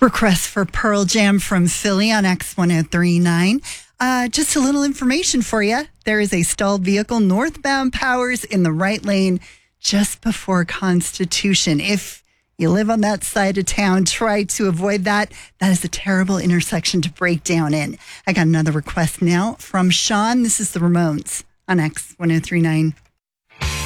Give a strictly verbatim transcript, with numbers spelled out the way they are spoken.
Request for Pearl Jam from Philly on X ten thirty-nine. Uh, just a little information for you. There is a stalled vehicle, northbound Powers, in the right lane just before Constitution. If you live on that side of town, try to avoid that. That is a terrible intersection to break down in. I got another request now from Sean. This is the Ramones on X ten thirty-nine.